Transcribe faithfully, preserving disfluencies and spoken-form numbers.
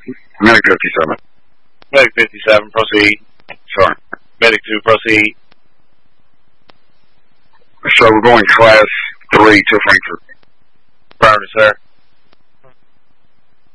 Medic fifty-seven. Medic fifty-seven, proceed. Sorry. Medic two, proceed. So we're going class three to Frankfurt. Affirmative, sir.